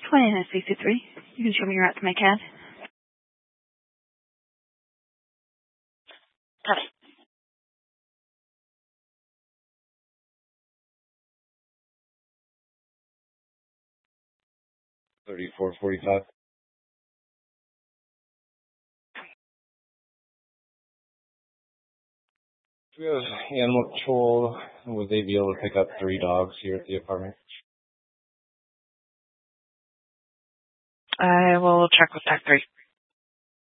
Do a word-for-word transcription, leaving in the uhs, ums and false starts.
twenty-nine sixty-three. You can show me your route to my C A D. Copy. thirty-four forty-five. Do we have animal control? Would they be able to pick up three dogs here at the apartment? I will check with Tech three.